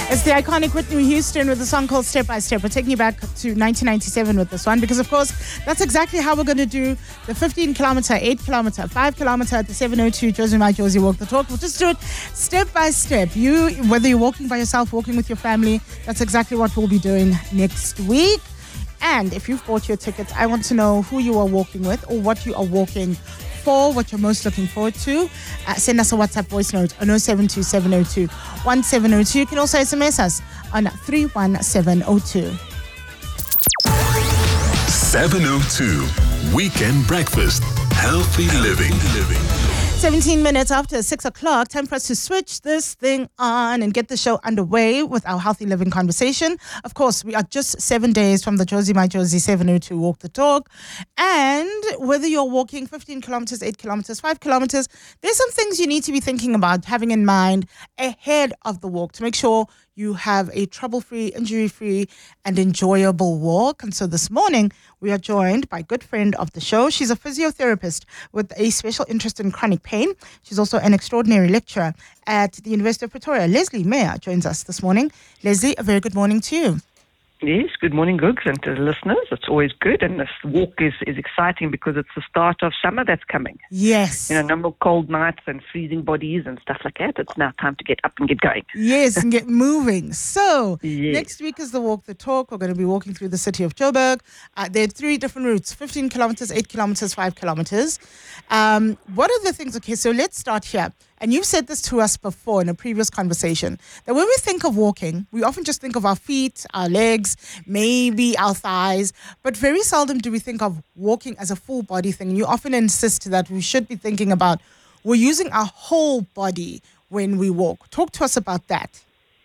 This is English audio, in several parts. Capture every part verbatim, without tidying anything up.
It's the iconic Whitney Houston with a song called Step by Step. We're taking you back to nineteen ninety-seven with this one because, of course, that's exactly how we're going to do the fifteen kilometer, eight kilometer, five kilometer at the seven oh two Josie My Josie Walk the Talk. We'll just do it step by step. You, whether you're walking by yourself, walking with your family, that's exactly what we'll be doing next week. And if you've bought your tickets, I want to know who you are walking with or what you are walking for, what you're most looking forward to. Uh, send us a WhatsApp voice note on oh seven two, seven oh two, one seven oh two. You can also S M S us on three one seven oh two. seven oh two Weekend Breakfast. Healthy living. living. seventeen minutes after six o'clock, time for us to switch this thing on and get the show underway with our healthy living conversation. Of course, we are just seven days from the Josie My Josie seven oh two Walk the Talk. And whether you're walking fifteen kilometers, eight kilometers, five kilometers, there's some things you need to be thinking about, having in mind ahead of the walk to make sure you have a trouble-free, injury-free, and enjoyable walk. And so this morning, we are joined by a good friend of the show. She's a physiotherapist with a special interest in chronic pain. She's also an extraordinary lecturer at the University of Pretoria. Leslie Meyer joins us this morning. Leslie, a very good morning to you. Yes, good morning, Googs, and to the listeners. It's always good, and this walk is, is exciting because it's the start of summer that's coming. Yes. You know, no more cold nights and freezing bodies and stuff like that. It's now time to get up and get going. Yes, and get moving. So, yes. Next week is the Walk the Talk. We're going to be walking through the city of Joburg. Uh, there are three different routes, fifteen kilometers, eight kilometers, five kilometers. Um, what are the things? Okay, so let's start here. And you've said this to us before in a previous conversation, that when we think of walking, we often just think of our feet, our legs, maybe our thighs, but very seldom do we think of walking as a full body thing. And you often insist that we should be thinking about we're using our whole body when we walk. Talk to us about that.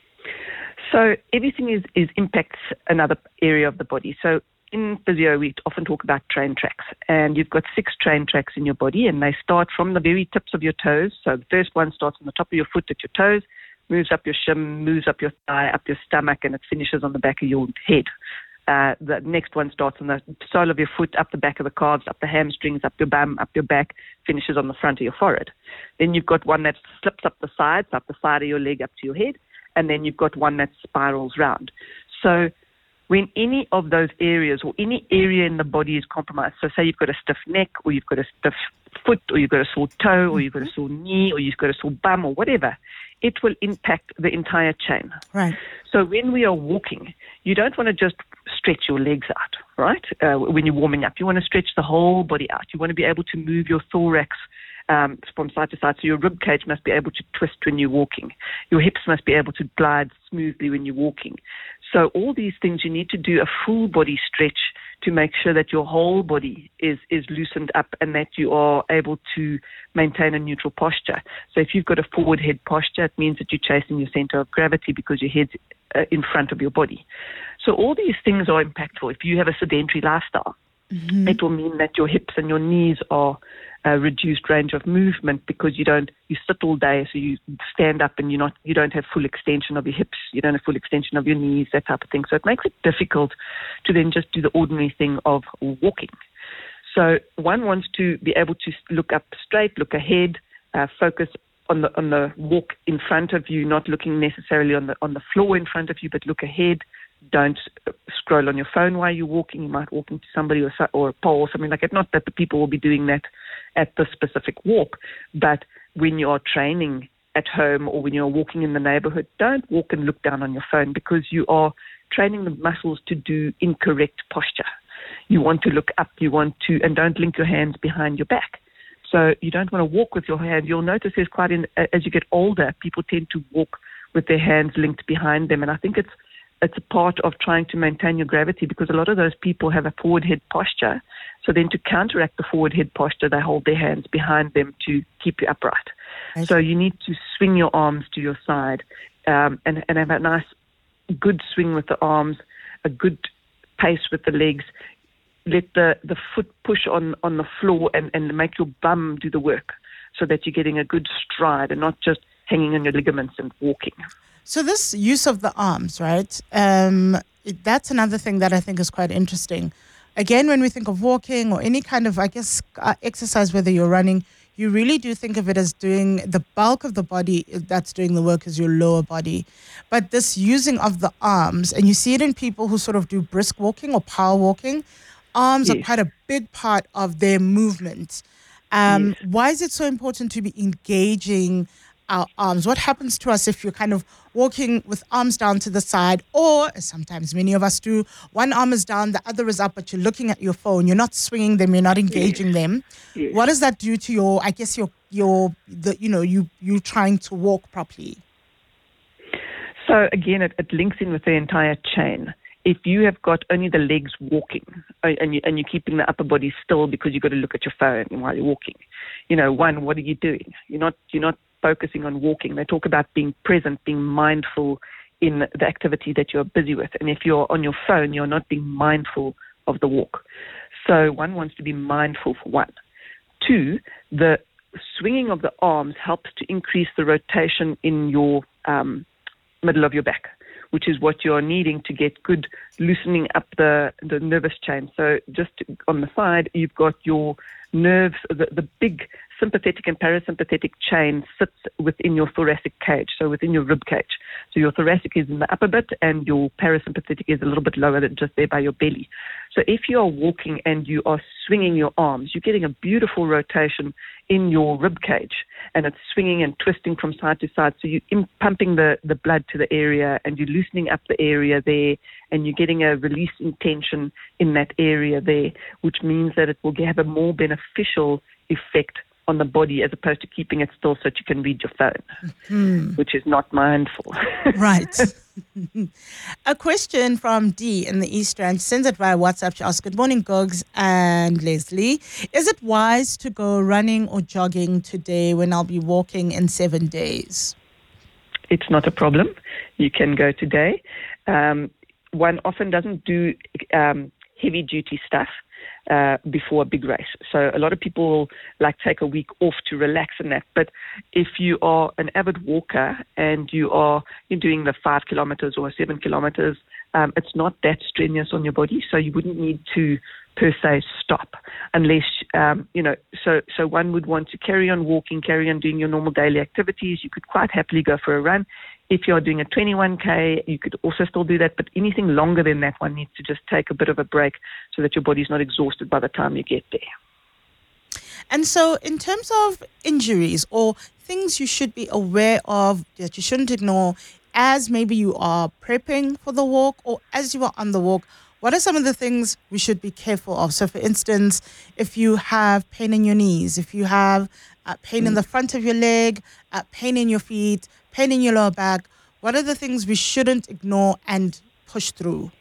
So everything is, is impacts another area of the body. So in physio, we often talk about train tracks, and you've got six train tracks in your body, and they start from the very tips of your toes. So the first one starts on the top of your foot at your toes, moves up your shin, moves up your thigh, up your stomach, and it finishes on the back of your head. Uh, the next one starts on the sole of your foot, up the back of the calves, up the hamstrings, up your bum, up your back, finishes on the front of your forehead. Then you've got one that slips up the sides, up the side of your leg, up to your head, and then you've got one that spirals round. So when any of those areas or any area in the body is compromised, so say you've got a stiff neck or you've got a stiff foot or you've got a sore toe or you've got a sore knee or you've got a sore bum or whatever, it will impact the entire chain. Right. So when we are walking, you don't want to just stretch your legs out, right? Uh, when you're warming up, you want to stretch the whole body out. You want to be able to move your thorax Um, from side to side. So your rib cage must be able to twist when you're walking. Your hips must be able to glide smoothly when you're walking. So all these things, you need to do a full body stretch to make sure that your whole body is, is loosened up and that you are able to maintain a neutral posture. So if you've got a forward head posture, it means that you're chasing your center of gravity because your head's uh, in front of your body. So all these things are impactful. If you have a sedentary lifestyle, mm-hmm. it will mean that your hips and your knees are a reduced range of movement because you don't you sit all day, so you stand up and you're not you don't have full extension of your hips, you don't have full extension of your knees, that type of thing. So it makes it difficult to then just do the ordinary thing of walking. So one wants to be able to look up straight, look ahead, uh, focus on the on the walk in front of you, not looking necessarily on the on the floor in front of you, but look ahead. Don't scroll on your phone while you're walking. You might walk into somebody or, or a pole or something like that. Not that the people will be doing that at the specific walk, but when you are training at home or when you're walking in the neighborhood, don't walk and look down on your phone because you are training the muscles to do incorrect posture. You want to look up, you want to, and don't link your hands behind your back. So you don't want to walk with your hands. You'll notice there's quite, in, as you get older, people tend to walk with their hands linked behind them, and I think it's It's a part of trying to maintain your gravity because a lot of those people have a forward head posture. So then to counteract the forward head posture, they hold their hands behind them to keep you upright. Okay. So you need to swing your arms to your side um, and, and have a nice, good swing with the arms, a good pace with the legs. Let the, the foot push on, on the floor and, and make your bum do the work so that you're getting a good stride and not just hanging on your ligaments and walking. So this use of the arms, right, um, it, that's another thing that I think is quite interesting. Again, when we think of walking or any kind of, I guess, uh, exercise, whether you're running, you really do think of it as doing the bulk of the body that's doing the work is your lower body. But this using of the arms, and you see it in people who sort of do brisk walking or power walking, arms Yes. are quite a big part of their movement. Um, Yes. Why is it so important to be engaging our arms? What happens to us if you're kind of walking with arms down to the side, or as sometimes many of us do, one arm is down, the other is up, but you're looking at your phone, you're not swinging them, you're not engaging Yes. them. Yes. What does that do to your, I guess, your, your, the, you know, you, you trying to walk properly? So again, it, it links in with the entire chain. If you have got only the legs walking uh, and, you, and you're keeping the upper body still because you've got to look at your phone while you're walking, you know, one, what are you doing? You're not, you're not focusing on walking. They talk about being present, being mindful in the activity that you're busy with. And if you're on your phone, you're not being mindful of the walk. So one wants to be mindful for one. Two, the swinging of the arms helps to increase the rotation in your um, middle of your back, which is what you're needing to get good loosening up the, the nervous chain. So just on the side, you've got your nerves, the, the big sympathetic and parasympathetic chain sits within your thoracic cage, so within your rib cage. So your thoracic is in the upper bit and your parasympathetic is a little bit lower than just there by your belly. So if you are walking and you are swinging your arms, you're getting a beautiful rotation in your rib cage, and it's swinging and twisting from side to side. So you're in, pumping the, the blood to the area, and you're loosening up the area there, and you're getting a release in tension in that area there, which means that it will have a more beneficial effect on the body as opposed to keeping it still so that you can read your phone, mm. which is not mindful. Right. A question from D in the East Rand. She sends it via WhatsApp. She asks, good morning, Gogs and Leslie. Is it wise to go running or jogging today when I'll be walking in seven days? It's not a problem. You can go today. Um, one often doesn't do um, heavy-duty stuff Uh, before a big race. So a lot of people like take a week off to relax and that. But if you are an avid walker and you are you're doing the five kilometers or seven kilometers, um, it's not that strenuous on your body. So you wouldn't need to per se stop unless, um, you know, so, so one would want to carry on walking, carry on doing your normal daily activities. You could quite happily go for a run. If you're doing a twenty-one K, you could also still do that, but anything longer than that, one needs to just take a bit of a break so that your body's not exhausted by the time you get there. And so in terms of injuries or things you should be aware of that you shouldn't ignore as maybe you are prepping for the walk or as you are on the walk, what are some of the things we should be careful of? So, for instance, if you have pain in your knees, if you have uh, pain mm. in the front of your leg, uh, pain in your feet, pain in your lower back, what are the things we shouldn't ignore and push through?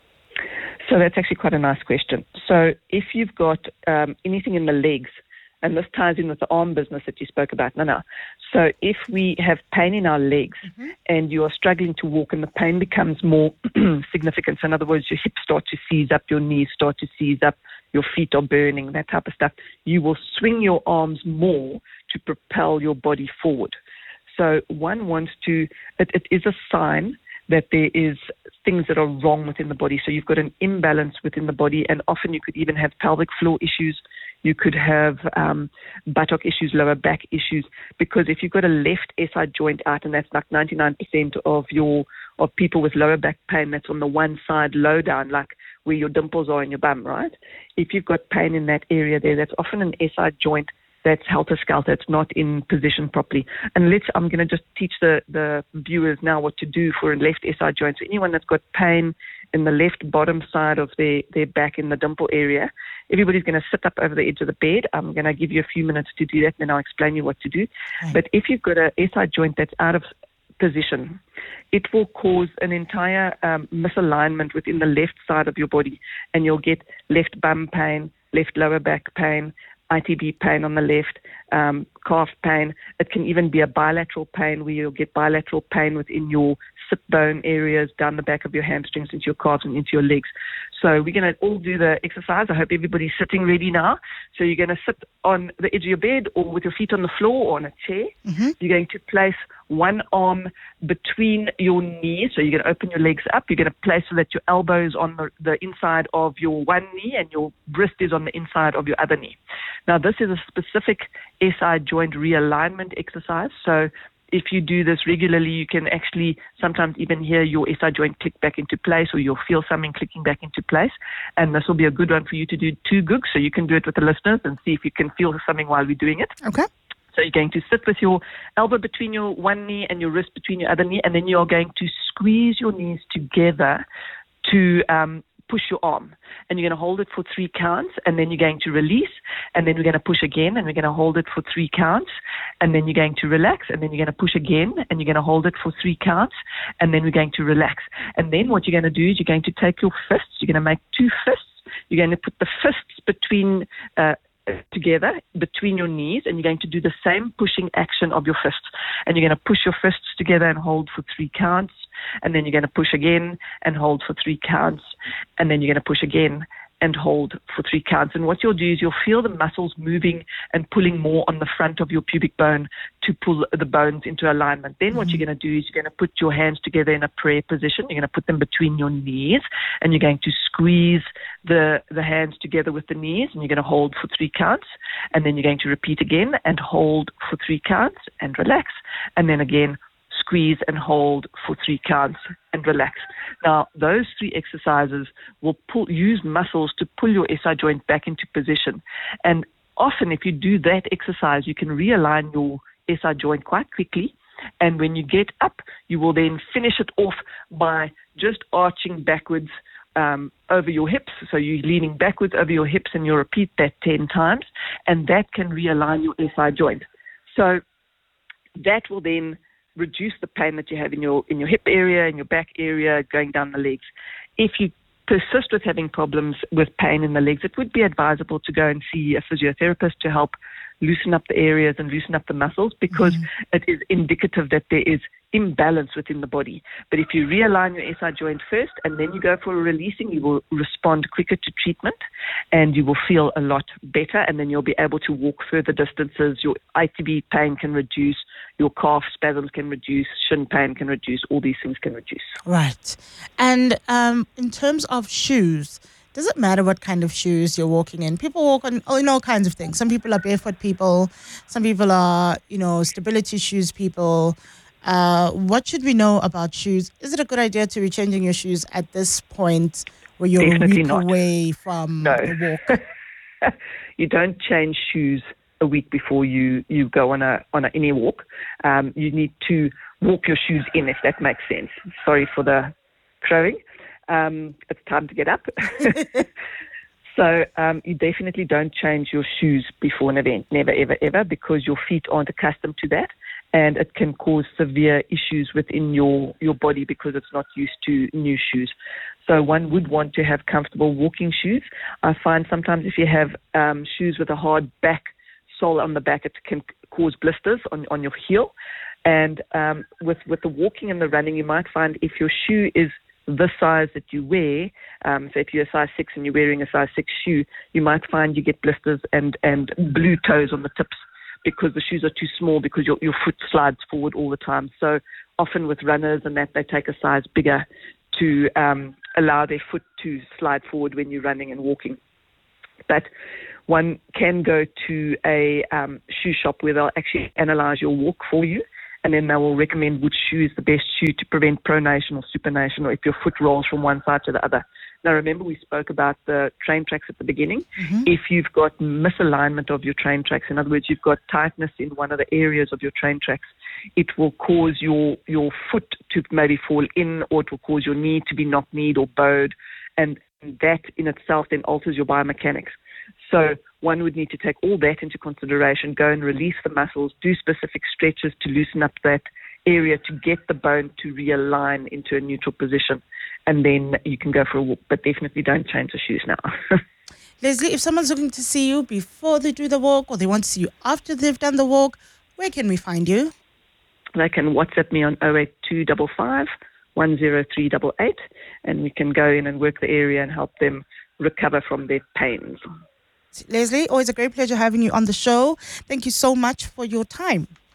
So that's actually quite a nice question. So if you've got um, anything in the legs, and this ties in with the arm business that you spoke about, no, no. So if we have pain in our legs mm-hmm. and you are struggling to walk and the pain becomes more significant, so in other words, your hips start to seize up, your knees start to seize up, your feet are burning, that type of stuff, you will swing your arms more to propel your body forward. So one wants to, it, it is a sign that there is things that are wrong within the body. So you've got an imbalance within the body, and often you could even have pelvic floor issues. You could have um, buttock issues, lower back issues, because if you've got a left S I joint out, and that's like ninety-nine percent of your of people with lower back pain, that's on the one side low down, like where your dimples are in your bum, right? If you've got pain in that area there, that's often an S I joint that's helter-skelter, it's not in position properly. And let's, I'm going to just teach the, the viewers now what to do for a left S I joint. So anyone that's got pain in the left bottom side of their, their back in the dimple area, everybody's going to sit up over the edge of the bed. I'm going to give you a few minutes to do that, and then I'll explain you what to do. Okay. But if you've got a S I joint that's out of position, it will cause an entire um, misalignment within the left side of your body, and you'll get left bum pain, left lower back pain, I T B pain on the left, um, calf pain. It can even be a bilateral pain where you'll get bilateral pain within your sit bone areas, down the back of your hamstrings, into your calves and into your legs. So we're going to all do the exercise. I hope everybody's sitting ready now. So you're going to sit on the edge of your bed or with your feet on the floor or on a chair. Mm-hmm. You're going to place one arm between your knees. So you're going to open your legs up. You're going to place so that your elbow is on the, the inside of your one knee and your wrist is on the inside of your other knee. Now, this is a specific S I joint realignment exercise. So if you do this regularly, you can actually sometimes even hear your S I joint click back into place, or you'll feel something clicking back into place. And this will be a good one for you to do two googs. So you can do it with the listeners and see if you can feel something while we're doing it. Okay. So you're going to sit with your elbow between your one knee and your wrist between your other knee, and then you're going to squeeze your knees together to um, push your arm. And you're going to hold it for three counts, and then you're going to release, and then we're going to push again, and we're going to hold it for three counts, and then you're going to relax, and then you're going to push again, and you're going to hold it for three counts, and then we're going to relax. And then what you're going to do is you're going to take your fists, you're going to make two fists, you're going to put the fists between uh, together between your knees, and you're going to do the same pushing action of your fists, and you're going to push your fists together and hold for three counts, and then you're going to push again and hold for three counts, and then you're going to push again and hold for three counts. And what you'll do is you'll feel the muscles moving and pulling more on the front of your pubic bone to pull the bones into alignment. Then what you're going to do is you're going to put your hands together in a prayer position. You're going to put them between your knees, and you're going to squeeze the, the hands together with the knees, and you're going to hold for three counts. And then you're going to repeat again and hold for three counts and relax. And then again, squeeze and hold for three counts and relax. Now, those three exercises will pull, use muscles to pull your S I joint back into position. And often if you do that exercise, you can realign your S I joint quite quickly. And when you get up, you will then finish it off by just arching backwards um, over your hips. So you're leaning backwards over your hips, and you'll repeat that ten times. And that can realign your S I joint. So that will then reduce the pain that you have in your in your hip area, in your back area, going down the legs. If you persist with having problems with pain in the legs, it would be advisable to go and see a physiotherapist to help loosen up the areas and loosen up the muscles, because mm-hmm. it is indicative that there is imbalance within the body. But if you realign your S I joint first and then you go for a releasing, you will respond quicker to treatment, and you will feel a lot better, and then you'll be able to walk further distances. Your I T B pain can reduce, your calf spasms can reduce, shin pain can reduce, all these things can reduce. Right. And um, in terms of shoes, does it matter what kind of shoes you're walking in? People walk on in all kinds of things. Some people are barefoot people. Some people are, you know, stability shoes people. Uh, what should we know about shoes? Is it a good idea to be changing your shoes at this point where you're Definitely a week not. away from no. the walk? You don't change shoes a week before you, you go on a on a, any walk. Um, you need to walk your shoes in, if that makes sense. Sorry for the crowing. Um, it's time to get up. So um, you definitely don't change your shoes before an event, never, ever, ever, because your feet aren't accustomed to that, and it can cause severe issues within your, your body because it's not used to new shoes. So one would want to have comfortable walking shoes. I find sometimes if you have um, shoes with a hard back sole on the back, it can cause blisters on, on your heel. And um, with, with the walking and the running, you might find if your shoe is the size that you wear, um, so if you're a size six and you're wearing a size six shoe, you might find you get blisters and, and blue toes on the tips because the shoes are too small, because your, your foot slides forward all the time. So often with runners and that, they take a size bigger to um, allow their foot to slide forward when you're running and walking. But one can go to a um, shoe shop where they'll actually analyze your walk for you, and then they will recommend which shoe is the best shoe to prevent pronation or supination, or if your foot rolls from one side to the other. Now, remember we spoke about the train tracks at the beginning. Mm-hmm. If you've got misalignment of your train tracks, in other words, you've got tightness in one of the areas of your train tracks, it will cause your, your foot to maybe fall in, or it will cause your knee to be knock-kneed or bowed, and that in itself then alters your biomechanics. So one would need to take all that into consideration, go and release the muscles, do specific stretches to loosen up that area to get the bone to realign into a neutral position, and then you can go for a walk, but definitely don't change the shoes now. Leslie, if someone's looking to see you before they do the walk, or they want to see you after they've done the walk, where can we find you? They can WhatsApp me on oh eight two five five, one oh three eight eight, and we can go in and work the area and help them recover from their pains. Leslie, always a great pleasure having you on the show. Thank you so much for your time.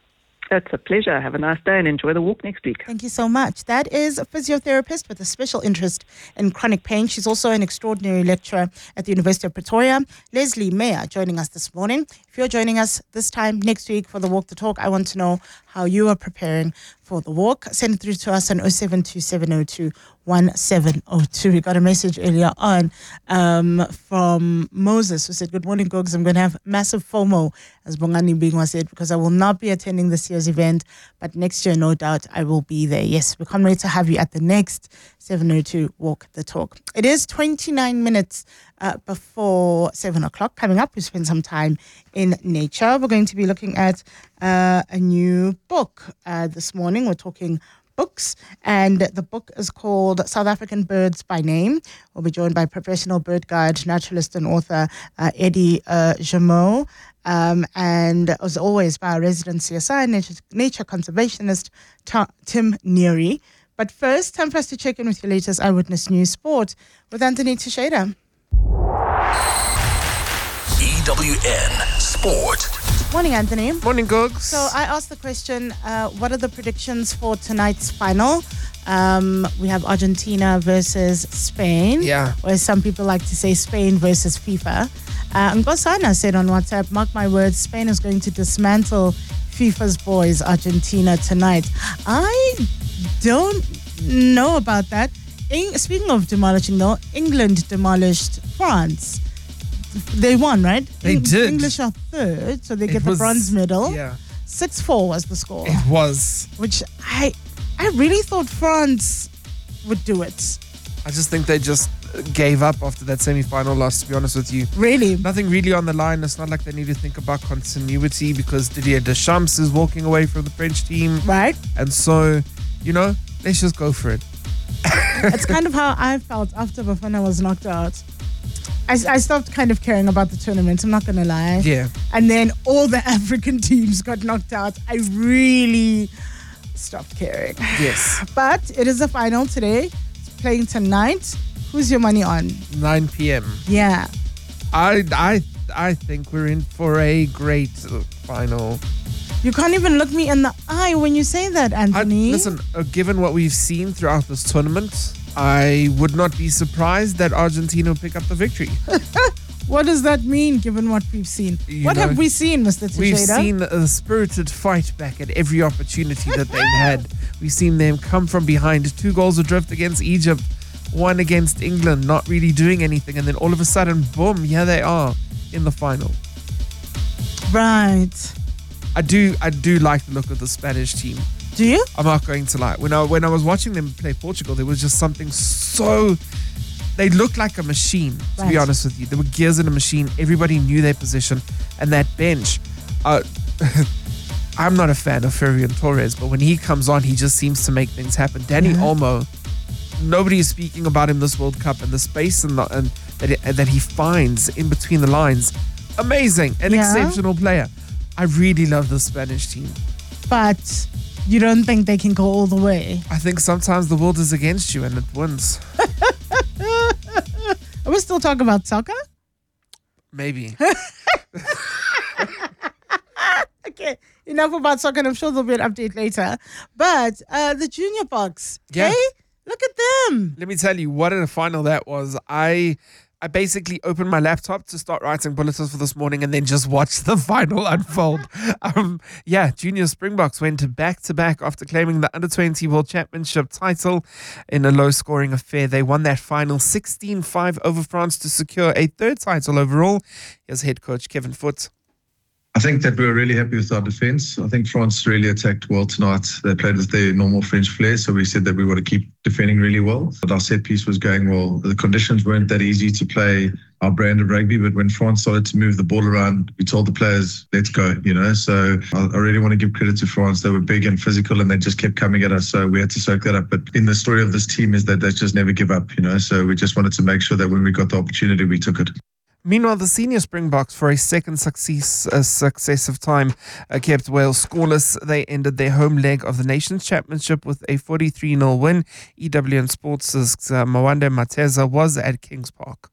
It's a pleasure. Have a nice day and enjoy the walk next week. Thank you so much. That is a physiotherapist with a special interest in chronic pain. She's also an extraordinary lecturer at the University of Pretoria. Leslie Mayer joining us this morning. If you're joining us this time next week for the Walk the Talk, I want to know how you are preparing for the walk. Send it through to us on oh seven two seven oh two one seven oh two. We got a message earlier on um, from Moses who said, "Good morning, Gogs. I'm going to have massive FOMO," as Bongani Bingwa said, "because I will not be attending this year's event, but next year, no doubt, I will be there." Yes, we can't wait to have you at the next seven oh two Walk the Talk. It is twenty-nine minutes uh, before seven o'clock. Coming up, we spend some time in nature. We're going to be looking at uh, a new book uh, this morning. We're talking books, and the book is called South African Birds by Name. We'll be joined by professional bird guide, naturalist and author uh, Eddie uh, Jameau, um, and as always by our resident C S I nature, nature conservationist Ta- Tim Neary. But first, time for us to check in with your latest Eyewitness News Sport with Anthony Teixeira. E W N Sport. Morning, Anthony. Morning, Gogs. So I asked the question, uh, what are the predictions for tonight's final? Um, we have Argentina versus Spain. Yeah. Or some people like to say Spain versus FIFA. Uh, Ngosana said on WhatsApp, mark my words, Spain is going to dismantle FIFA's boys, Argentina, tonight. I don't know about that. In, speaking of demolishing, though, England demolished France. They won, right? They Eng- did. English are third, so they It get the was- bronze medal. Yeah. six four was the score, It was. which I I really thought France would do it. I just think they just gave up after that semi-final loss, to be honest with you. Really? Nothing really on the line. It's not like they need to think about continuity because Didier Deschamps is walking away from the French team. Right? And so, you know, let's just go for it. It's kind of how I felt after Bafana was knocked out. I, I stopped kind of caring about the tournament, I'm not going to lie. Yeah. And then all the African teams got knocked out. I really stopped caring. Yes. But it is the final today. It's playing tonight. Who's your money on? nine p.m. Yeah. I, I, I think we're in for a great uh, final. You can't even look me in the eye when you say that, I, Anthony. listen, uh, given what we've seen throughout this tournament, I would not be surprised that Argentina will pick up the victory. What does that mean, given what we've seen? You what know, have we seen, Mister We've Teixeira? seen a spirited fight back at every opportunity that they've had. We've seen them come from behind. Two goals adrift against Egypt, one against England, not really doing anything. And then all of a sudden, boom, here they are in the final. Right. I do I do like the look of the Spanish team. Do you? I'm not going to lie. When I when I was watching them play Portugal, there was just something so... They looked like a machine, to Right. be honest with you. There were gears in a machine. Everybody knew their position. And that bench... Uh, I'm not a fan of Ferran Torres, but when he comes on, he just seems to make things happen. Danny Yeah. Olmo, nobody is speaking about him this World Cup, and the space and, the, and that, it, that he finds in between the lines. Amazing. An Yeah. exceptional player. I really love the Spanish team. But you don't think they can go all the way? I think sometimes the world is against you and it wins. Are we still talking about soccer? Maybe. Okay, enough about soccer. And I'm sure there'll be an update later. But uh, the junior box, Yeah. hey, look at them. Let me tell you what a final that was. I I basically opened my laptop to start writing bulletins for this morning and then just watched the final unfold. Um, yeah, Junior Springboks went back to back after claiming the under twenty World Championship title in a low scoring affair. They won that final sixteen five over France to secure a third title overall. Here's head coach Kevin Foot. I think that we were really happy with our defence. I think France really attacked well tonight. They played with their normal French flair, so we said that we want to keep defending really well. But our set piece was going well. The conditions weren't that easy to play our brand of rugby, but when France started to move the ball around, we told the players, let's go, you know. So I, I really want to give credit to France. They were big and physical and they just kept coming at us, so we had to soak that up. But in the story of this team is that they just never give up, you know. So we just wanted to make sure that when we got the opportunity, we took it. Meanwhile, the senior Springboks, for a second success, uh, successive time, uh, kept Wales scoreless. They ended their home leg of the Nations Championship with a forty-three nil win. E W N Sports' uh, Mwande Mateza was at Kings Park.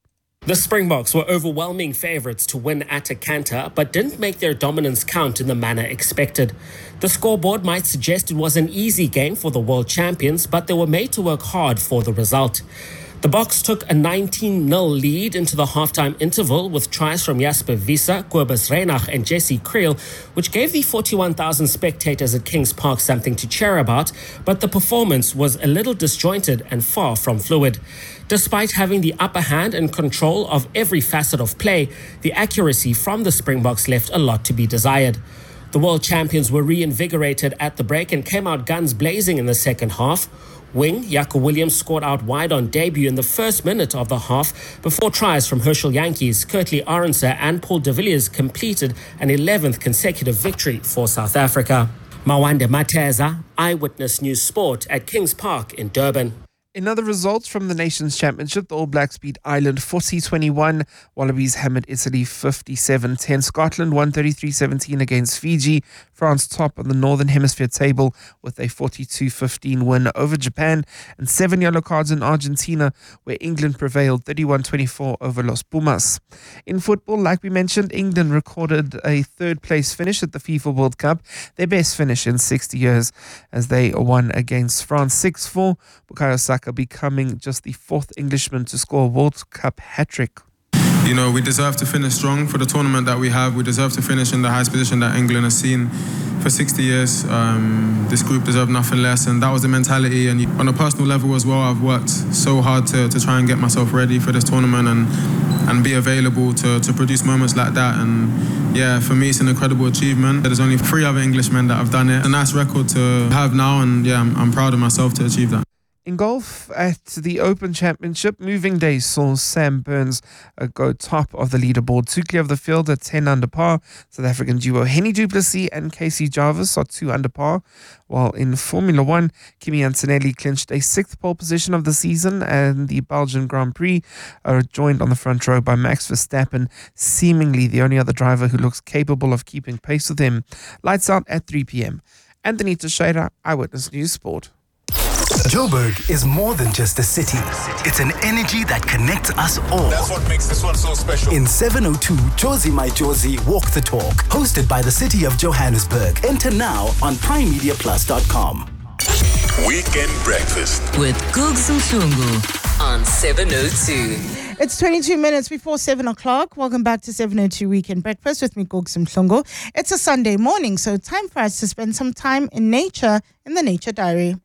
The Springboks were overwhelming favourites to win at a canter, but didn't make their dominance count in the manner expected. The scoreboard might suggest it was an easy game for the world champions, but they were made to work hard for the result. The Boks took a nineteen nil lead into the halftime interval with tries from Jasper Wiese, Kobus Reinach and Jesse Creel, which gave the forty-one thousand spectators at Kings Park something to cheer about, but the performance was a little disjointed and far from fluid. Despite having the upper hand and control of every facet of play, the accuracy from the Springboks left a lot to be desired. The world champions were reinvigorated at the break and came out guns blazing in the second half. Wing Jaco Williams scored out wide on debut in the first minute of the half before tries from Herschel Yankees, Kurtley Arendse and Paul de Villiers completed an eleventh consecutive victory for South Africa. Mawande Mateza, Eyewitness News Sport at Kings Park in Durban. In other results from the Nations Championship, the All Blacks beat Ireland forty twenty-one, Wallabies hammered Italy fifty-seven ten, Scotland won thirty-three seventeen against Fiji, France top on the Northern Hemisphere table with a forty-two fifteen win over Japan, and seven yellow cards in Argentina, where England prevailed thirty-one twenty-four over Los Pumas. In football, like we mentioned, England recorded a third place finish at the FIFA World Cup, their best finish in sixty years, as they won against France six four, Bukayo Saka becoming just the fourth Englishman to score a World Cup hat-trick. You know, we deserve to finish strong for the tournament that we have. We deserve to finish in the highest position that England has seen for sixty years. Um, this group deserved nothing less, and that was the mentality. And on a personal level as well, I've worked so hard to, to try and get myself ready for this tournament and and be available to, to produce moments like that. And yeah, for me, it's an incredible achievement. There's only three other Englishmen that have done it. A nice record to have now, and yeah, I'm, I'm proud of myself to achieve that. In golf, at the Open Championship, moving days saw Sam Burns uh, go top of the leaderboard, two clear of the field at ten under par. South African duo Henny du Plessis and Casey Jarvis are two under par, while in Formula One, Kimi Antonelli clinched a sixth pole position of the season, and the Belgian Grand Prix are joined on the front row by Max Verstappen, seemingly the only other driver who looks capable of keeping pace with him. Lights out at three p.m. Anthony Teixeira, Eyewitness News Sport. Joburg is more than just a city. It's an energy that connects us all. That's what makes this one so special. In seven oh two, Jozi My Jozi Walk the Talk, hosted by the City of Johannesburg. Enter now on prime media plus dot com. Weekend Breakfast with Googs Mhlungu on seven oh two. It's twenty-two minutes before seven o'clock. Welcome back to seven oh two Weekend Breakfast with me, Googs Mhlungu. It's a Sunday morning, so time for us to spend some time in nature in the Nature Diary.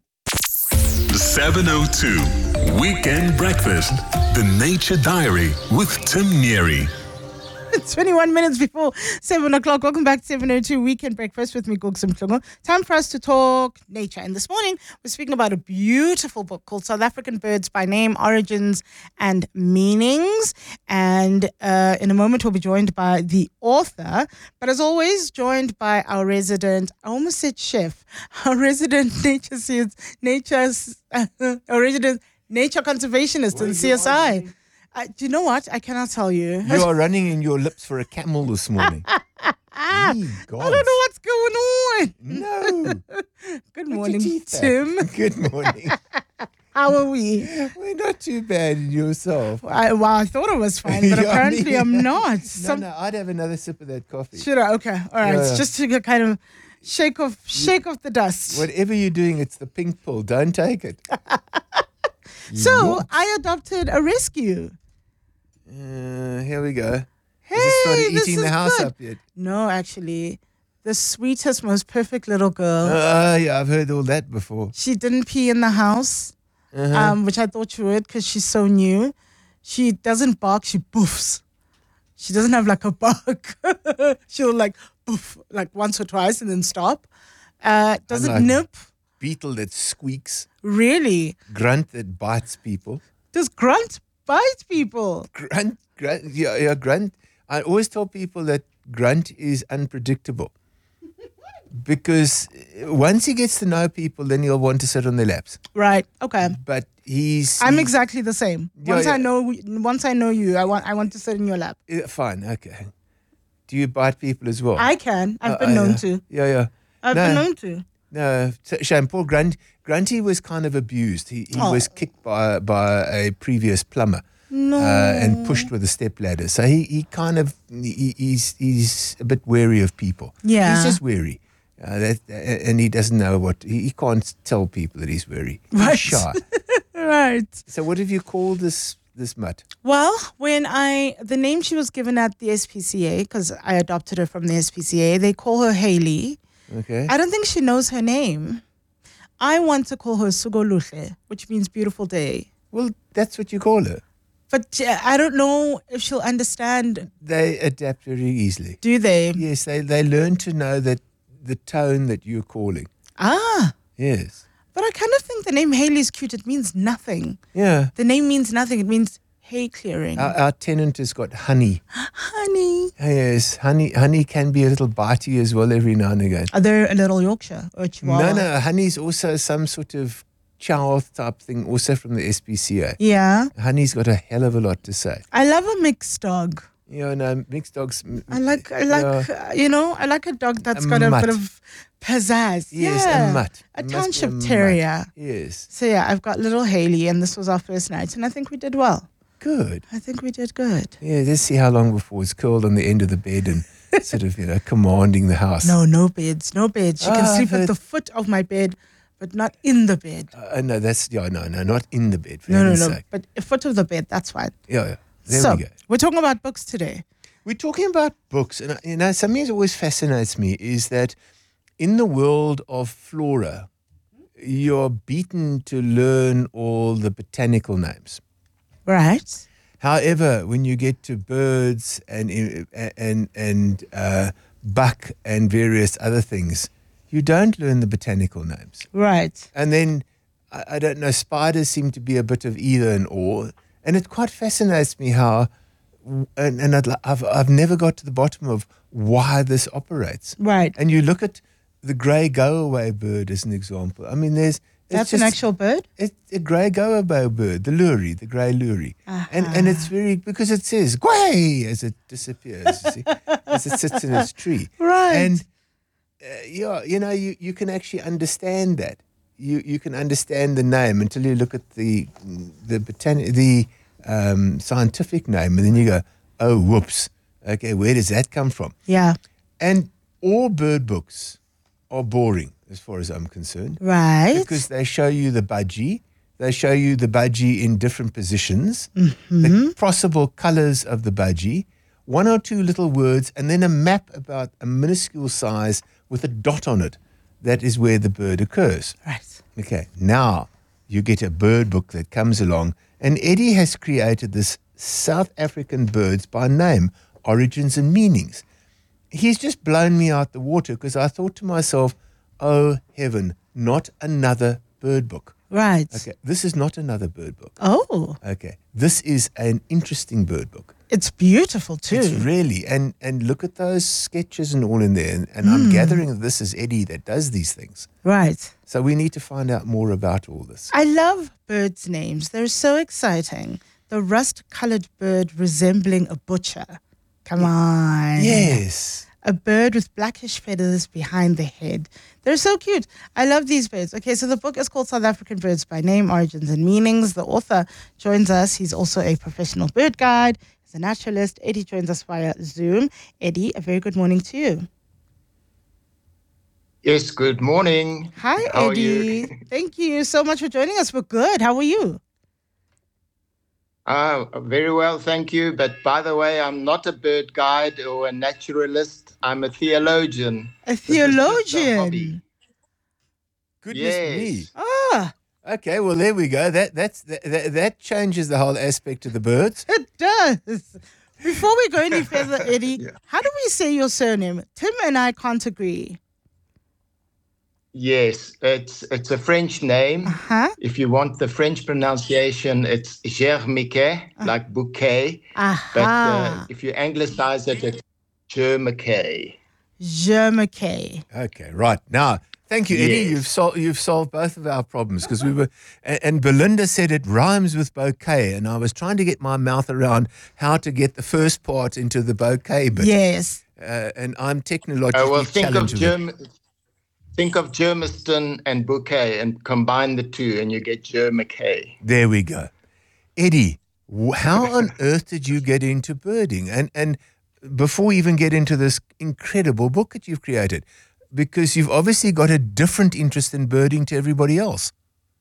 seven oh two Weekend Breakfast, the Nature Diary with Tim Neary. It's twenty-one minutes before seven o'clock. Welcome back to seven oh two Weekend Breakfast with me, Googs Mhlungu. Time for us to talk nature. And this morning, we're speaking about a beautiful book called South African Birds by Name, Origins and Meanings. And uh, in a moment, we'll be joined by the author. But as always, joined by our resident, I almost said chef, our resident nature science, nature's, uh, our resident nature conservationist in C S I. Uh, do you know what? I cannot tell you. You are running in your lips for a camel this morning. I don't know what's going on. No. Good morning, Tim. Good morning. How are we? We're not too bad in yourself. I, well, I thought it was fine, but Yeah, apparently me- I'm not. No, Some, no, I'd have another sip of that coffee. Should I? Okay. All right. Yeah, It's yeah. just to kind of shake off, shake off the dust. Whatever you're doing, it's the pink pill. Don't take it. So I adopted a rescue. Uh, here we go. Hey, Has it started this eating the is house good. up yet? No, actually, the sweetest, most perfect little girl. Oh, yeah, I've heard all that before. She didn't pee in the house, Uh-huh. um, which I thought she would because she's so new. She doesn't bark, she boofs. She doesn't have like a bark. She'll like boof like once or twice and then stop. Uh, doesn't Unlike nip. Beetle that squeaks, Really? grunt that bites people. Does grunt bite people? Grunt, grunt, yeah, yeah, grunt. I always tell people that grunt is unpredictable because once he gets to know people, then he'll want to sit on their laps. Right. Okay. But he's I'm he- exactly the same. Yeah, Once I yeah. know, once I know you, I want, I want to sit in your lap. uh, fine. Okay. Do you bite people as well? I can. I've Uh, been uh, known yeah. to. Yeah, yeah. I've No. been known to. No, so- shame. Poor Grunt. Grunty was kind of abused. He he Oh. was kicked by by a previous plumber. No. uh, and pushed with a stepladder. So he, he kind of he, he's he's a bit wary of people. Yeah. He's just wary. Uh, that, uh, and he doesn't know what he, he can't tell people that he's wary. He's Right. shy. Right. So what have you called this this mutt? Well, when I, the name she was given at the S P C A, because I adopted her from the S P C A, they call her Hailey. Okay. I don't think she knows her name. I want to call her Sugoluhle, which means beautiful day. Well, that's what you call her. But uh, I don't know if she'll understand. They adapt very easily. Do they? Yes, they, they learn to know that the tone that you're calling. Ah. Yes. But I kind of think the name Hailey is cute. It means nothing. Yeah. The name means nothing. It means hay clearing. Our, our tenant has got honey. Honey. Yes, honey honey can be a little bitey as well every now and again. Are there a little Yorkshire or Chihuahua? No, no, honey's also some sort of chow type thing, also from the S P C A. Yeah. Honey's got a hell of a lot to say. I love a mixed dog. You know, no, mixed dogs. m- I like, I like, yeah. uh, you know, I like a dog that's A got a mutt. bit of pizzazz. Yes, yeah. a mutt. A It must be township a mutt. terrier. Yes. So yeah, I've got little Hailey, and this was our first night, and I think we did well. Good. I think we did good. Yeah, let's see how long before it's curled on the end of the bed and sort of, you know, commanding the house. No, no beds, no beds. She can Ah, sleep at but- the foot of my bed, but not in the bed. Uh, no, that's, yeah, no, no, not in the bed, for No, no, heaven's no. sake. But a foot of the bed, that's fine. Yeah, yeah. There so we go. we're talking about books today. We're talking about books, and uh, you know, something that always fascinates me is that in the world of flora, you're beaten to learn all the botanical names. Right. However, when you get to birds and uh, and and uh, buck and various other things, you don't learn the botanical names. Right. And then I, I don't know, spiders seem to be a bit of either and or, and it quite fascinates me how. And, and I'd, li- I've I've never got to the bottom of why this operates. Right. And you look at the grey go-away bird as an example. I mean, there's it's That's an just- actual bird? It's a grey go-away bird, the lurie, the grey lurie, and and it's very because it says "gway" as it disappears, you see, as it sits in its tree. Right. And uh, yeah, you know, you, you can actually understand that. You you can understand the name until you look at the the botanic the um, scientific name, and then you go, oh, whoops. Okay, where does that come from? Yeah. And all bird books are boring, as far as I'm concerned. Right. Because they show you the budgie. They show you the budgie in different positions, Mm-hmm. the possible colors of the budgie, one or two little words, and then a map about a minuscule size with a dot on it. That is where the bird occurs. Right. Okay, now you get a bird book that comes along, and Eddie has created this South African birds by name, origins and meanings. He's just blown me out the water because I thought to myself, oh heaven, not another bird book. Right. Okay, this is not another bird book. Oh. Okay, this is an interesting bird book. It's beautiful too. It's really, and and look at those sketches and all in there. And, and I'm Mm. gathering that this is Eddie that does these things. Right. So we need to find out more about all this. I love birds' names. They're so exciting. The rust-colored bird resembling a butcher. Come on. Yes. A bird with blackish feathers behind the head. They're so cute. I love these birds. Okay, so the book is called South African Birds by Name, Origins and Meanings. The author joins us. He's also a professional bird guide. He's a naturalist. Eddie joins us via Zoom. Eddie, a very good morning to you. Yes, good morning. Hi, How are Eddie. you? Thank you so much for joining us. We're good. How are you? Uh, very well, thank you. But by the way, I'm not a bird guide or a naturalist. I'm a theologian. A This is just a theologian. hobby. Goodness me. Yes. Ah, Okay, well there we go. That that's that, that, that changes the whole aspect of the birds. it does. Before we go any further, Eddie, how do we say your surname? Tim and I can't agree. Yes, it's it's a French name. Uh-huh. If you want the French pronunciation, it's Germiquet, like bouquet. But uh, Aha. if you anglicize it, it's Germiquet. Germiquet. Okay, right. Now, thank you, Eddie. Yes. You've solved you've solved both of our problems because we were and, and Belinda said it rhymes with bouquet, and I was trying to get my mouth around how to get the first part into the bouquet bit. Yes. Uh, and I'm technologically Uh, well, think of challenged with it. Germ, think of Germiston and bouquet, and combine the two, and you get Germiquet. There we go. Eddie, W- How on earth did you get into birding? And and before we even get into this incredible book that you've created, because you've obviously got a different interest in birding to everybody else.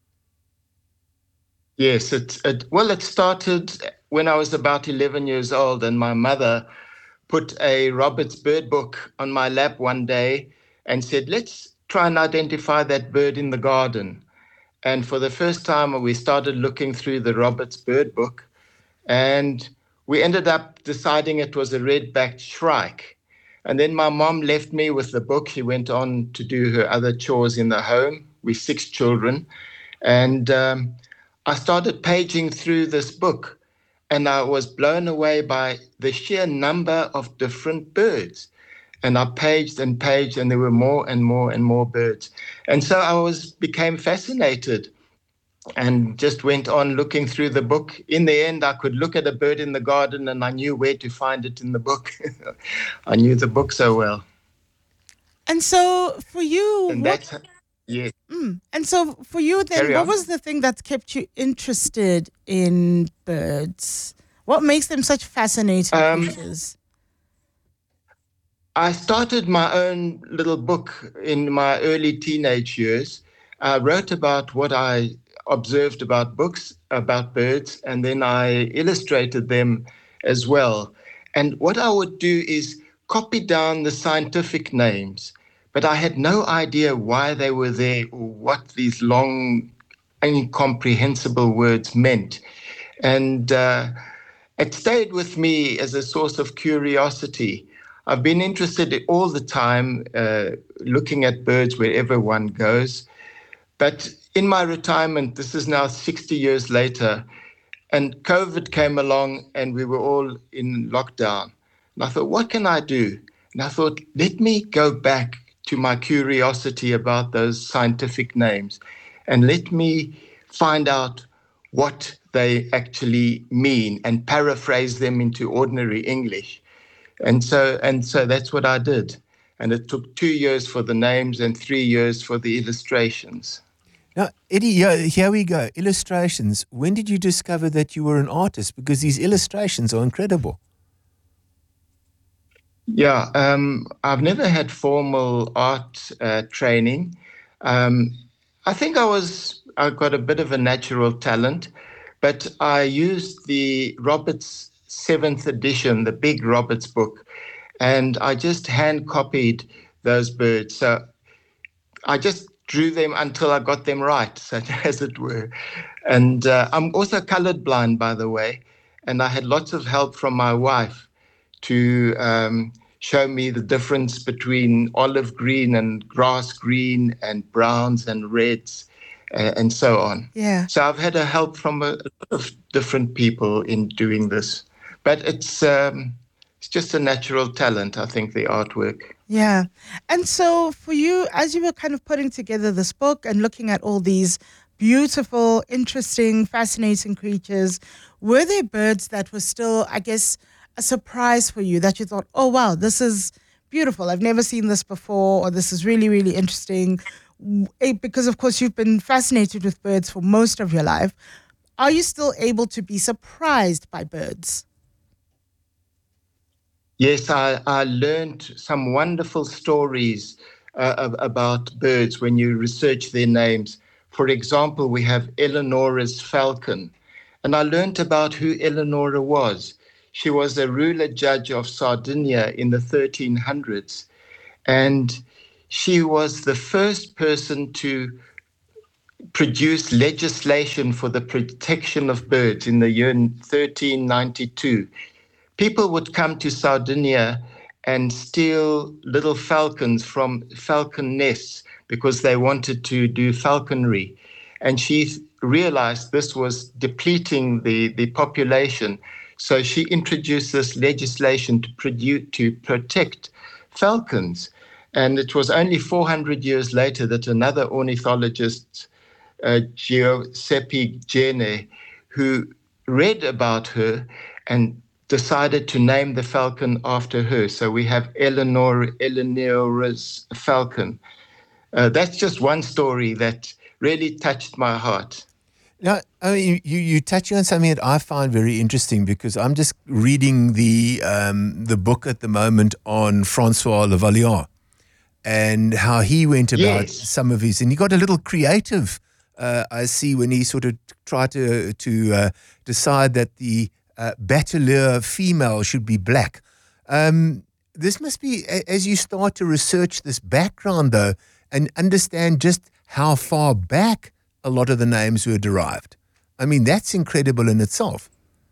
Yes, it, it well, it started when I was about eleven years old, and my mother put a Roberts bird book on my lap one day and said, let's try and identify that bird in the garden. And for the first time, we started looking through the Roberts bird book, and we ended up deciding it was a red-backed shrike. And then my mom left me with the book. She went on to do her other chores in the home. We're six children. And um, I started paging through this book, and I was blown away by the sheer number of different birds. And I paged and paged, and there were more and more and more birds. And so I was became fascinated and just went on looking through the book. In the end, I could look at a bird in the garden, and I knew where to find it in the book. I knew the book so well. And so for you... And what- that's... Yeah. Mm. And so for you then, Carry what on. was the thing that kept you interested in birds? What makes them such fascinating Um, creatures? I started my own little book in my early teenage years. I wrote about what I observed about books, about birds, and then I illustrated them as well. And what I would do is copy down the scientific names, but I had no idea why they were there or what these long, incomprehensible words meant. And uh, it stayed with me as a source of curiosity. I've been interested all the time uh, looking at birds wherever one goes. But in my retirement, this is now sixty years later, and COVID came along and we were all in lockdown. And I thought, what can I do? And I thought, let me go back to my curiosity about those scientific names and let me find out what they actually mean and paraphrase them into ordinary English. And so and so that's what I did. And it took two years for the names and three years for the illustrations. Now, Eddie, yeah, here we go. Illustrations. When did you discover that you were an artist? Because these illustrations are incredible. Yeah, um, I've never had formal art uh, training. Um, I think I was, I got a bit of a natural talent, but I used the Roberts seventh edition, the big Roberts book, and I just hand copied those birds. So I just drew them until I got them right, so, as it were. And uh, I'm also colorblind, by the way, and I had lots of help from my wife to um, show me the difference between olive green and grass green and browns and reds uh, and so on. Yeah. So I've had a help from a, a lot of different people in doing this. But it's um, it's just a natural talent, I think, the artwork. Yeah. And so for you, as you were kind of putting together this book and looking at all these beautiful, interesting, fascinating creatures, were there birds that were still, I guess, a surprise for you that you thought, oh, wow, this is beautiful. I've never seen this before, or this is really, really interesting? Because, of course, you've been fascinated with birds for most of your life. Are you still able to be surprised by birds? Yes, I, I learned some wonderful stories uh, about birds when you research their names. For example, we have Eleonora's falcon. And I learned about who Eleonora was. She was a ruler judge of Sardinia in the thirteen hundreds. And she was the first person to produce legislation for the protection of birds in the year thirteen ninety-two. People would come to Sardinia and steal little falcons from falcon nests because they wanted to do falconry. And she realized this was depleting the, the population. So she introduced this legislation to, produce, to protect falcons. And it was only four hundred years later that another ornithologist, uh, Giuseppe Gene, who read about her and decided to name the falcon after her. So we have Eleanor, Eleonora's falcon. Uh, that's just one story that really touched my heart. Now, I mean, you you touch on something that I find very interesting because I'm just reading the um, the book at the moment on Francois Lavalier and how he went about Yes. some of his, and he got a little creative. Uh, I see when he sort of tried to to uh, decide that the uh, Batelier female should be black. Um, this must be a- as you start to research this background though, and understand just how far back a lot of the names were derived. I mean, that's incredible in itself.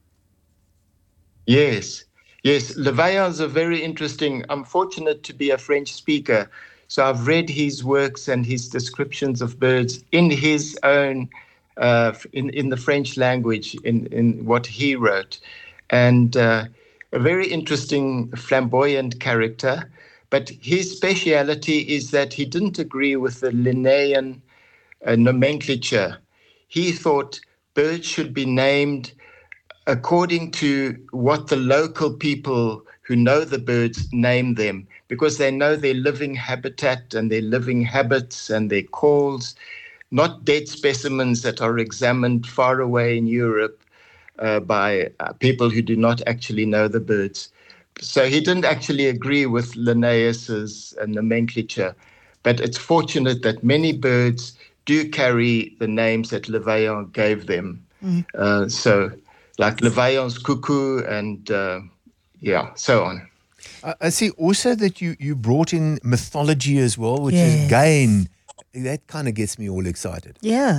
Yes, yes. Levaillant is a very interesting. I'm fortunate to be a French speaker, so I've read his works and his descriptions of birds in his own, uh, in in the French language, in in what he wrote, and uh, a very interesting, flamboyant character. But his speciality is that he didn't agree with the Linnaean uh, nomenclature. He thought birds should be named according to what the local people who know the birds name them, because they know their living habitat and their living habits and their calls, not dead specimens that are examined far away in Europe uh, by uh, people who do not actually know the birds. So he didn't actually agree with Linnaeus's uh, nomenclature, but it's fortunate that many birds do carry the names that Levaillant gave them. Mm. Uh, so, like Levaillant's cuckoo and uh, yeah, so on. I, I see also that you, you brought in mythology as well, which Yes. is again, that kind of gets me all excited. Yeah.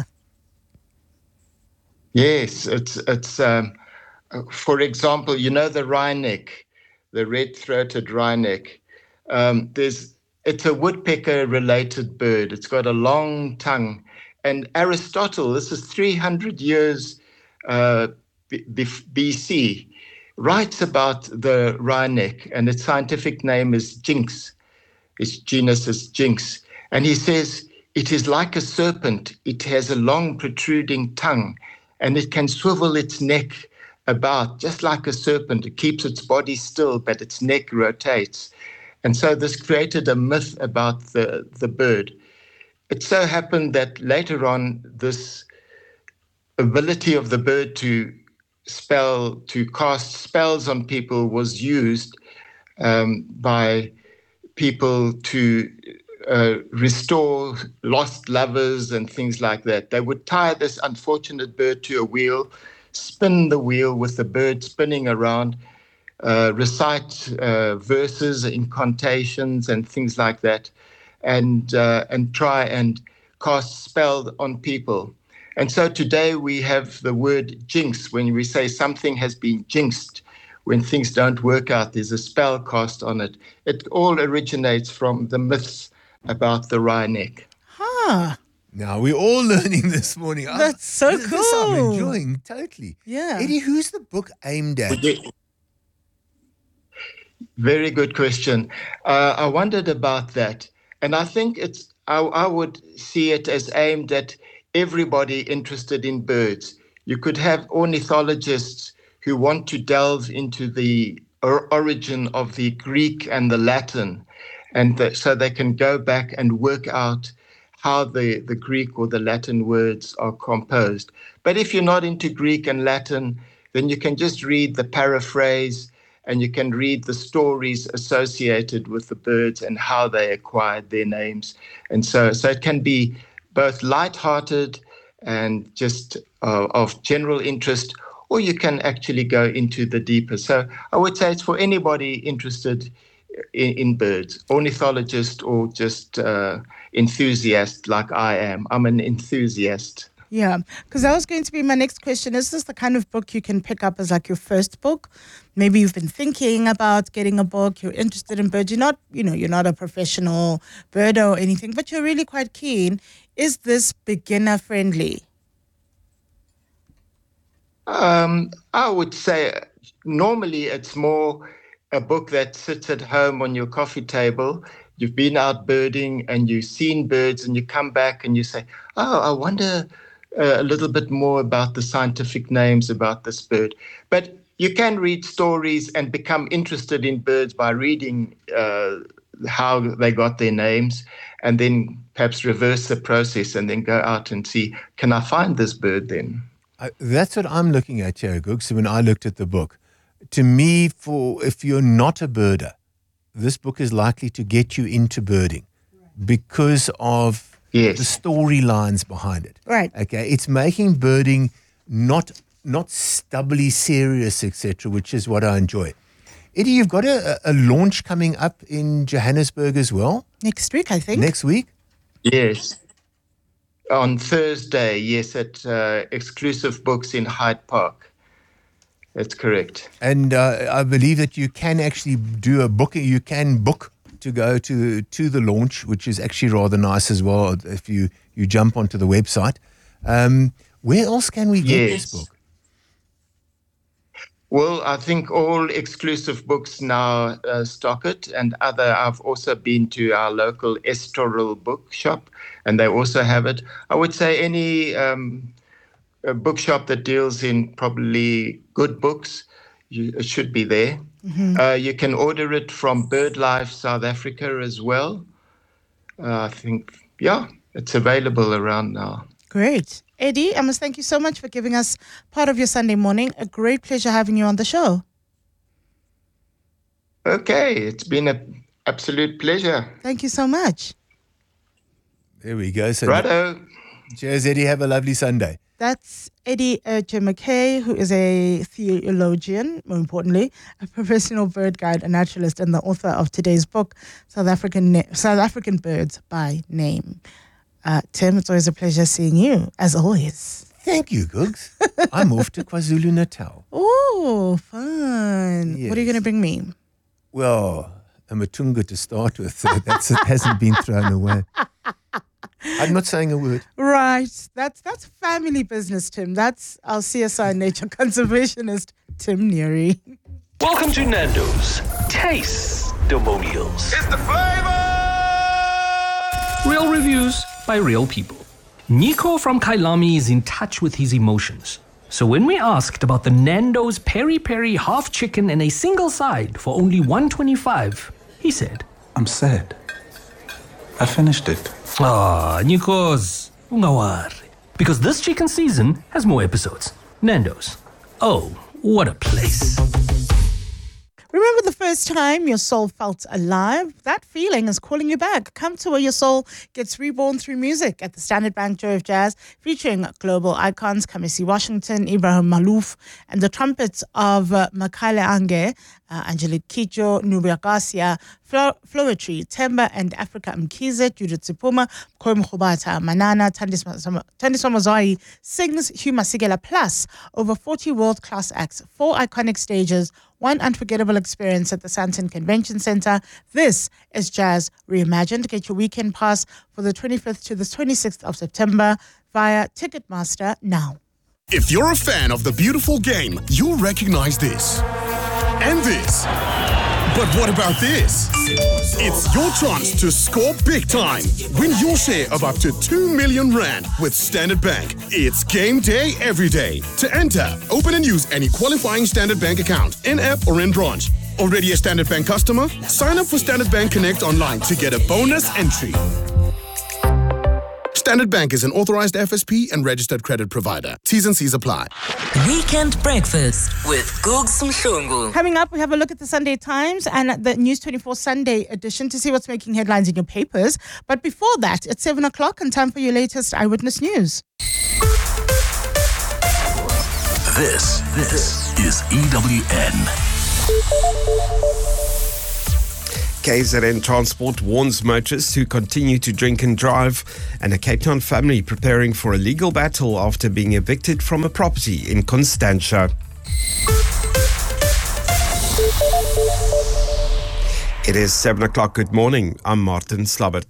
Yes, it's it's. Um, uh, for example, you know the wryneck, the red-throated wryneck. Um, there's it's a woodpecker-related bird. It's got a long tongue, and Aristotle, this is three hundred years uh, B- B- B C, writes about the wryneck, and its scientific name is Jinx. Its genus is Jinx, and he says it is like a serpent. It has a long protruding tongue, and it can swivel its neck about just like a serpent. It keeps its body still, but its neck rotates. And so this created a myth about the, the bird. It so happened that later on, this ability of the bird to spell, to cast spells on people was used um, by people to uh, restore lost lovers and things like that. They would tie this unfortunate bird to a wheel, spin the wheel with the bird spinning around, uh, recite uh, verses, incantations, and things like that, and uh, and try and cast spell on people. And so today we have the word jinx. When we say something has been jinxed, when things don't work out, there's a spell cast on it. It all originates from the myths about the wryneck. Huh. Now, we're all learning this morning. I'm- That's so this, this I'm cool. enjoying totally. Yeah. Eddie, who's the book aimed at? Very good question. Uh, I wondered about that. And I think it's, I, I would see it as aimed at everybody interested in birds. You could have ornithologists who want to delve into the or- origin of the Greek and the Latin, and the, so they can go back and work out how the, the Greek or the Latin words are composed. But if you're not into Greek and Latin, then you can just read the paraphrase and you can read the stories associated with the birds and how they acquired their names. And so, so it can be both lighthearted and just uh, of general interest, or you can actually go into the deeper. So I would say it's for anybody interested in, in birds, ornithologist or just uh, enthusiast like I am. I'm an enthusiast. Yeah, because that was going to be my next question. Is this the kind of book you can pick up as like your first book? Maybe you've been thinking about getting a book, you're interested in birds, you're not, you know, you're not a professional birder or anything, but you're really quite keen. Is this beginner friendly? Um, I would say normally it's more a book that sits at home on your coffee table. You've been out birding and you've seen birds and you come back and you say, oh, I wonder uh, a little bit more about the scientific names about this bird. But you can read stories and become interested in birds by reading uh, how they got their names, and then perhaps reverse the process and then go out and see, can I find this bird then? Uh, that's what I'm looking at here, Googs, when I looked at the book. To me, for if you're not a birder, this book is likely to get you into birding because of yes. the storylines behind it. Right. Okay. It's making birding not not stubbly, serious, et cetera, which is what I enjoy. Eddie, you've got a, a launch coming up in Johannesburg as well? Next week, I think. Next week? Yes. On Thursday, yes, at uh, Exclusive Books in Hyde Park. That's correct. And uh, I believe that you can actually do a booking. You can book to go to to the launch, which is actually rather nice as well if you, you jump onto the website. Um, where else can we get yes. this book? Well, I think all Exclusive Books now uh, stock it, and other. I've also been to our local Estoril bookshop, and they also have it. I would say any um, a bookshop that deals in probably good books, you, it should be there. Mm-hmm. Uh, you can order it from BirdLife South Africa as well. Uh, I think, yeah, it's available around now. Great. Eddie, I must thank you so much for giving us part of your Sunday morning. A great pleasure having you on the show. Okay, it's been an absolute pleasure. Thank you so much. There we go. So Righto. Cheers, Eddie. Have a lovely Sunday. That's Eddie Urcher McKay, who is a theologian, more importantly, a professional bird guide, a naturalist, and the author of today's book, South African Na- South African Birds by Name. Uh, Tim, it's always a pleasure seeing you, as always. Thank you, Googs. I'm off to KwaZulu-Natal. Oh, fun. Yes. What are you going to bring me? Well, a Matunga to start with, so that's, it hasn't been thrown away. I'm not saying a word. Right. That's that's family business, Tim. That's our C S I nature conservationist, Tim Neary. Welcome to Nando's Taste-Demonials. It's the flavor! Real reviews by real people. Nico from Kailami is in touch with his emotions. So when we asked about the Nando's Peri Peri half chicken and a single side for only one twenty-five, he said, I'm sad. I finished it. Ah, Nikos, ungawari. Because this chicken season has more episodes. Nando's. Oh, what a place. Remember the first time your soul felt alive? That feeling is calling you back. Come to where your soul gets reborn through music at the Standard Bank Joy of Jazz, featuring global icons Kamisi Washington, Ibrahim Malouf, and the trumpets of uh, Makale Ange, uh, Angelique Kidjo, Nubia Garcia, Flo- Flowetry, Temba and Africa Mkize, Judith Zipuma, Koi Mkhubata, Manana, Tandiswa Mazwai sings Hugh Masigela, plus over forty world-class acts, four iconic stages, one unforgettable experience at the Sandton Convention Center. This is Jazz Reimagined. Get your weekend pass for the twenty-fifth to the twenty-sixth of September via Ticketmaster now. If you're a fan of the beautiful game, you'll recognize this and this. But what about this? It's your chance to score big time. Win your share of up to two million rand with Standard Bank. It's game day every day. To enter, open and use any qualifying Standard Bank account, in-app or in branch. Already a Standard Bank customer? Sign up for Standard Bank Connect online to get a bonus entry. Standard Bank is an authorized F S P and registered credit provider. T's and C's apply. Weekend Breakfast with Googs Mhlungu. Coming up, we have a look at the Sunday Times and the News twenty-four Sunday edition to see what's making headlines in your papers. But before that, it's seven o'clock and time for your latest Eyewitness News. This, this is E W N. K Z N Transport warns motorists who continue to drink and drive, and a Cape Town family preparing for a legal battle after being evicted from a property in Constantia. It is seven o'clock. Good morning. I'm Martin Slabbert.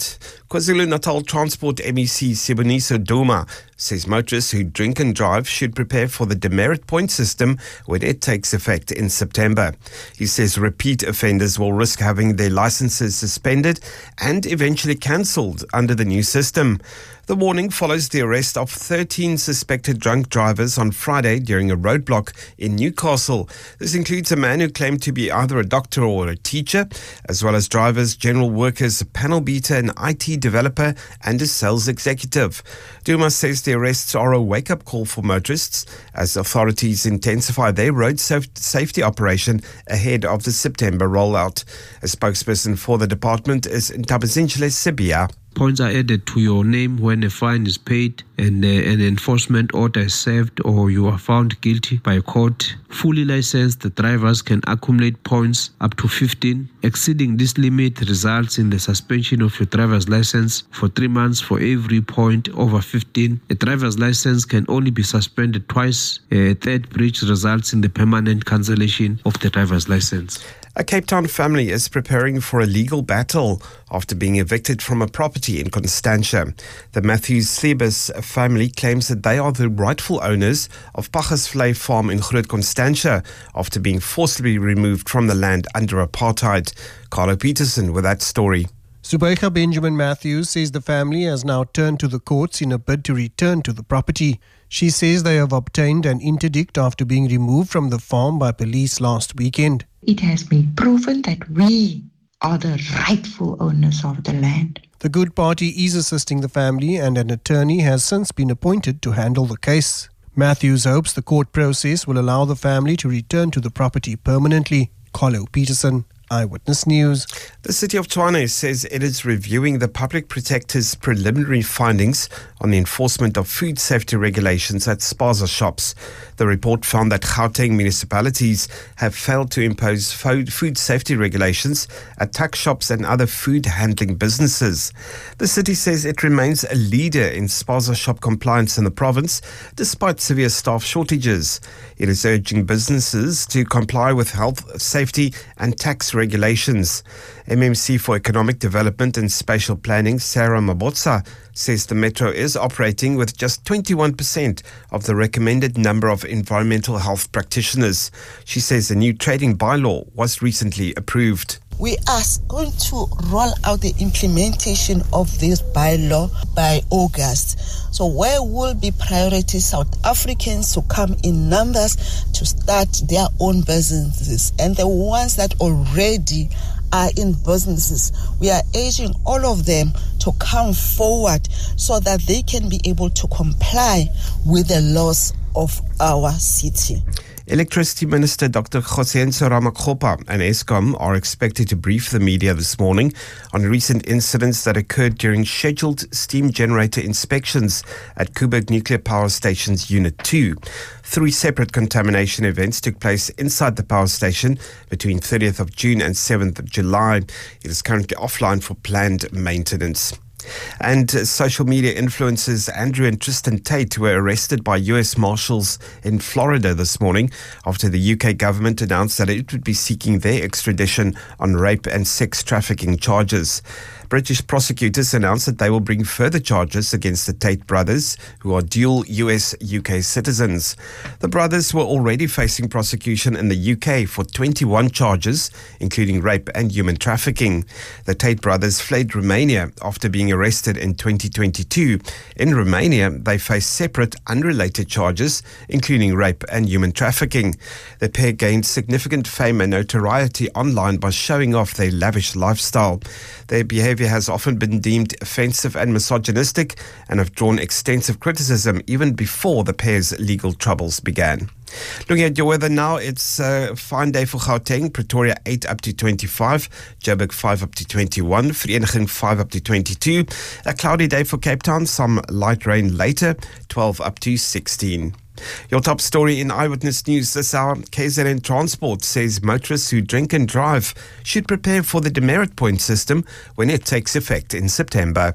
KwaZulu-Natal Transport M E C Siboniso Duma says motorists who drink and drive should prepare for the demerit point system when it takes effect in September. He says repeat offenders will risk having their licenses suspended and eventually cancelled under the new system. The warning follows the arrest of thirteen suspected drunk drivers on Friday during a roadblock in Newcastle. This includes a man who claimed to be either a doctor or a teacher, as well as drivers, general workers, a panel beater, an I T developer and a sales executive. Duma says the arrests are a wake-up call for motorists as authorities intensify their road safety operation ahead of the September rollout. A spokesperson for the department is Ntabazinhle Sibia. Points are added to your name when a fine is paid and uh, an enforcement order is served or you are found guilty by a court. Fully licensed drivers can accumulate points up to fifteen. Exceeding this limit results in the suspension of your driver's license for three months for every point over fifteen. A driver's license can only be suspended twice. A third breach results in the permanent cancellation of the driver's license. A Cape Town family is preparing for a legal battle after being evicted from a property in Constantia. The Matthews Thebus family claims that they are the rightful owners of Pachasvlei Farm in Groot Constantia after being forcibly removed from the land under apartheid. Carlo Peterson with that story. Zubaika Benjamin Matthews says the family has now turned to the courts in a bid to return to the property. She says they have obtained an interdict after being removed from the farm by police last weekend. It has been proven that we are the rightful owners of the land. The Good Party is assisting the family and an attorney has since been appointed to handle the case. Matthews hopes the court process will allow the family to return to the property permanently. Carlo Peterson, Eyewitness News. The City of Tshwane says it is reviewing the Public Protector's preliminary findings on the enforcement of food safety regulations at spaza shops. The report found that Gauteng municipalities have failed to impose food safety regulations at tuck shops and other food handling businesses. The city says it remains a leader in spaza shop compliance in the province, despite severe staff shortages. It is urging businesses to comply with health, safety and tax regulations. M M C for Economic Development and Spatial Planning, Sarah Mabotsa, says the metro is operating with just twenty-one percent of the recommended number of environmental health practitioners. She says a new trading bylaw was recently approved. We are going to roll out the implementation of this bylaw by August. So where will be priority South Africans to come in numbers to start their own businesses, and the ones that already are in businesses, we are urging all of them to come forward so that they can be able to comply with the laws of our city. Electricity Minister Doctor Kgosientsho Ramakgopa and Eskom are expected to brief the media this morning on recent incidents that occurred during scheduled steam generator inspections at Koeberg Nuclear Power Station's Unit two. Three separate contamination events took place inside the power station between thirtieth of June and seventh of July. It is currently offline for planned maintenance. And uh, social media influencers Andrew and Tristan Tate were arrested by U S Marshals in Florida this morning after the U K government announced that it would be seeking their extradition on rape and sex trafficking charges. British prosecutors announced that they will bring further charges against the Tate brothers, who are dual U S U K citizens. The brothers were already facing prosecution in the U K for twenty-one charges, including rape and human trafficking. The Tate brothers fled Romania after being arrested in twenty twenty-two. In Romania, they face separate, unrelated charges, including rape and human trafficking. The pair gained significant fame and notoriety online by showing off their lavish lifestyle. Their behavior has often been deemed offensive and misogynistic and have drawn extensive criticism even before the pair's legal troubles began. Looking at your weather now, it's a fine day for Gauteng, Pretoria eight up to twenty-five, Joburg five up to twenty-one, Vereeniging five up to twenty-two, a cloudy day for Cape Town, some light rain later, twelve up to sixteen. Your top story in Eyewitness News this hour, K Z N Transport says motorists who drink and drive should prepare for the demerit point system when it takes effect in September.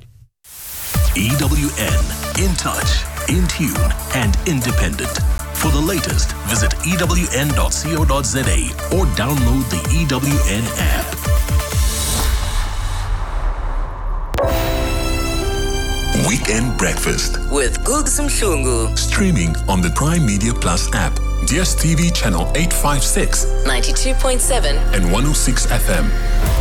E W N, in touch, in tune and independent. For the latest, visit E W N dot co dot za or download the E W N app. Weekend Breakfast. With Gugs Mhlungu. Streaming on the Prime Media Plus app, D S T V channel eight fifty-six, ninety-two point seven and one oh six F M.